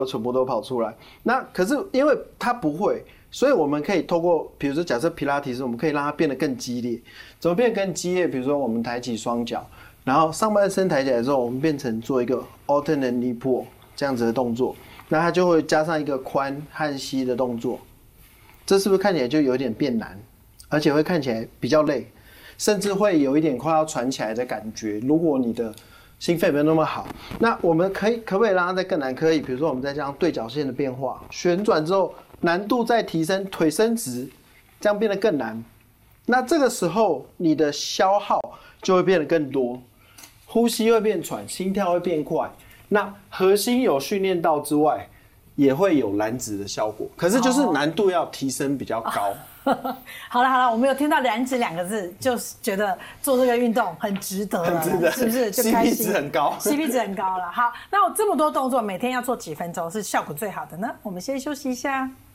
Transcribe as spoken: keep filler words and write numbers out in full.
全部都跑出来。那可是因为他不会，所以我们可以透过，比如说假设皮拉提斯，我们可以让它变得更激烈。怎么变得更激烈？比如说我们抬起双脚，然后上半身抬起来之后，我们变成做一个 alternate knee pull 这样子的动作，那它就会加上一个髋和膝的动作。这是不是看起来就有点变难，而且会看起来比较累，甚至会有一点快要喘起来的感觉？如果你的心肺没有那么好，那我们可以可不可以让它再更难？可以，比如说我们再加上对角线的变化，旋转之后难度再提升，腿伸直，这样变得更难。那这个时候你的消耗就会变得更多，呼吸会变喘，心跳会变快。那核心有训练到之外，也会有燃脂的效果，可是就是难度要提升比较高。 好了好了，我们有听到燃脂两个字，就是觉得做这个运动很值得了， 很值得， 是不是？就开心 ，C P 值很高 ，C P 值很高了。好，那我这么多动作，每天要做几分钟是效果最好的呢？我们先休息一下。